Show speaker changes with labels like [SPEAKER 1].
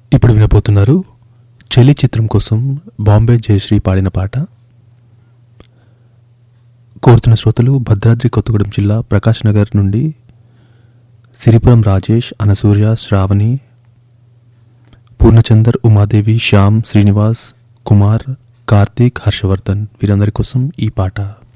[SPEAKER 1] ఇప్పుడు వినబోతున్నారు చెలి చిత్రం కోసం బాంబే జయశ్రీ పాడిన పాట. కోరుతున్న శ్రోతలు భద్రాద్రి కొత్తగూడెం జిల్లా ప్రకాష్ నగర్ నుండి సిరిపురం రాజేష్, అనసూర్య, శ్రావణి, పూర్ణచందర్, ఉమాదేవి, శ్యామ్, శ్రీనివాస్, కుమార్, కార్తీక్, హర్షవర్ధన్ వీరందరి కోసం ఈ పాట.